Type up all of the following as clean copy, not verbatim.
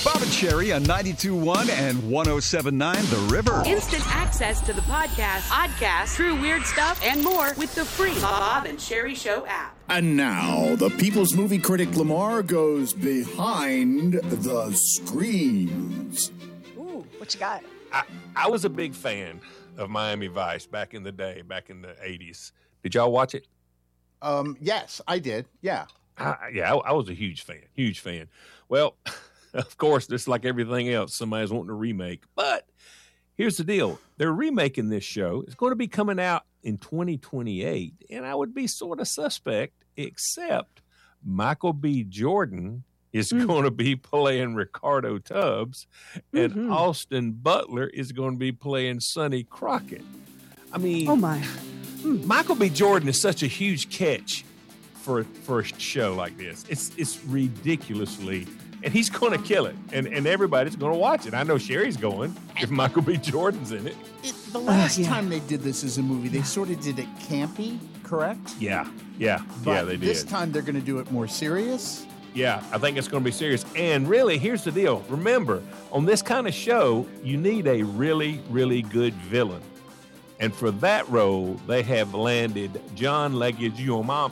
Bob and Sherry on 92.1 and 107.9 The River. Instant access to the podcast, true weird stuff, and more with the free Bob and Sherry Show app. And now, the People's Movie Critic Lamar goes behind the screens. Ooh, what you got? I was a big fan of Miami Vice back in the day, back in the 80s. Did y'all watch it? Yes, I did. Yeah. I was a huge fan. Well, of course, just like everything else, somebody's wanting a remake. But here's the deal. They're remaking this show. It's going to be coming out in 2028, and I would be sort of suspect, except Michael B. Jordan is going to be playing Ricardo Tubbs, and Austin Butler is going to be playing Sonny Crockett. I mean, oh my. Michael B. Jordan is such a huge catch for a show like this. It's ridiculously, and he's going to kill it, and everybody's going to watch it. I know Sherry's going if Michael B. Jordan's in it. The last time they did this as a movie, they sort of did it campy, correct? Yeah, but they did. This time they're going to do it more serious. Yeah, I think it's going to be serious. And really, here's the deal. Remember, on this kind of show, you need a really, really good villain. And for that role, they have landed John Leguizamo.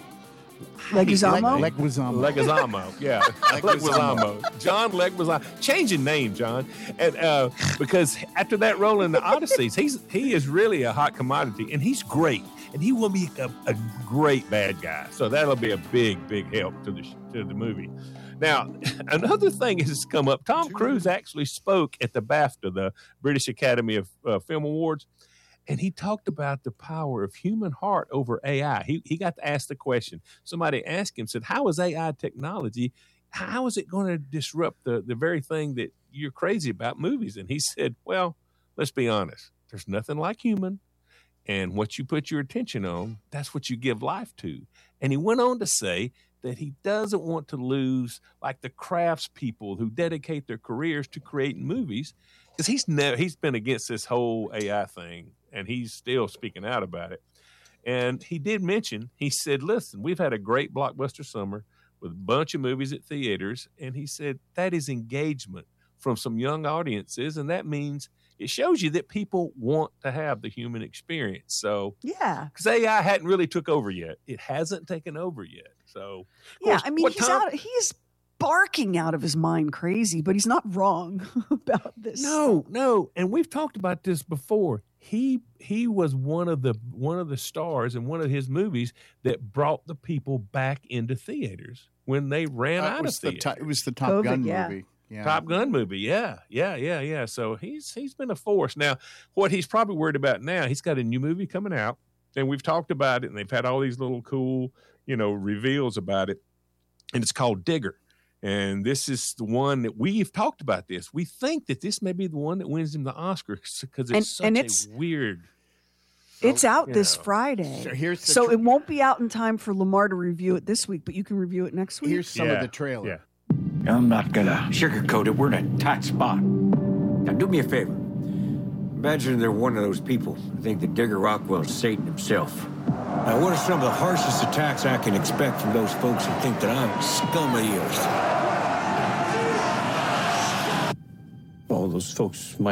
Leguizamo. Yeah. Leguizamo. John Leguizamo. Change your name, John. And because after that role in the Odysseys, he is really a hot commodity, and he's great. And he will be a great bad guy. So that'll be a big, big help to the movie. Now, another thing has come up. Tom Cruise actually spoke at the BAFTA, the British Academy of Film Awards, and he talked about the power of human heart over AI. He got to ask the question. Somebody asked him, said, how is AI technology, how is it going to disrupt the very thing that you're crazy about, movies? And he said, well, let's be honest. There's nothing like human. And what you put your attention on, that's what you give life to. And he went on to say that he doesn't want to lose like the crafts people who dedicate their careers to creating movies, because he's been against this whole AI thing, and he's still speaking out about it. And he did mention, he said, listen, we've had a great blockbuster summer with a bunch of movies at theaters. And he said that is engagement from some young audiences, and that means it shows you that people want to have the human experience. So, yeah, because AI hadn't really took over yet. It hasn't taken over yet. So, yeah, I mean, he's barking out of his mind crazy, but he's not wrong about this. No. And we've talked about this before. He was one of the stars in one of his movies that brought the people back into theaters when they ran out of theaters. It was the Top Gun movie. Yeah. Top Gun movie, yeah. So he's been a force. Now, what he's probably worried about now, he's got a new movie coming out, and we've talked about it, and they've had all these little cool, reveals about it, and it's called Digger. And this is the one that we've talked about this. We think that this may be the one that wins him the Oscar because it's such a weird. It's out this Friday. So it won't be out in time for Lamar to review it this week, but you can review it next week. Here's some of the trailer. Yeah. I'm not gonna sugarcoat it. We're in a tight spot. Now do me a favor. Imagine they're one of those people who think that Digger Rockwell's Satan himself. Now what are some of the harshest attacks I can expect from those folks who think that I'm scum of the earth? All those folks might